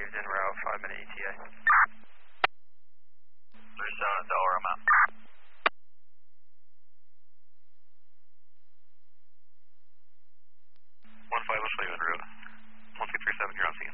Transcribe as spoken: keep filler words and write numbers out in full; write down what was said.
received en route, five minute E T A. three seven at Delaware, I'm out. one five, we'll show you en route. one two three seven, you're on scene.